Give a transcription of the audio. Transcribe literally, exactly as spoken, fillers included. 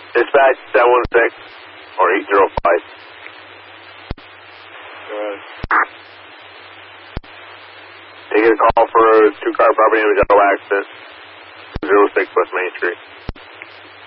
Dispatch seven one six or eight zero five. Good. Taking a call for a two-car property damage auto accident. zero six West Main Street.